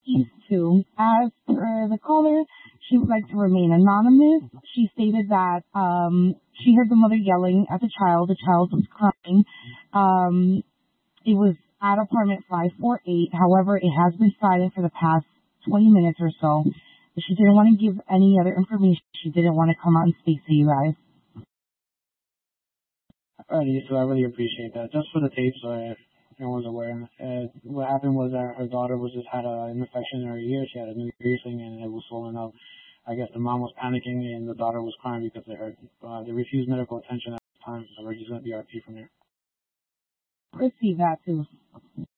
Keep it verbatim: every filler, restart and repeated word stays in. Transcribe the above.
East two. As for the caller, she would like to remain anonymous. She stated that um, she heard the mother yelling at the child. The child was crying. Um, it was at apartment five four eight. However, it has been silent for the past twenty minutes or so. She didn't want to give any other information. She didn't want to come out and speak to you guys. Alrighty, so I really appreciate that. Just for the tapes, uh, everyone was aware. Uh, what happened was that her daughter was just had a, an infection in her ear. She had a new piercing and it was swollen up. I guess the mom was panicking and the daughter was crying because of her. Uh, they refused medical attention at the time, so we're just going to be R P from here. Receive that too.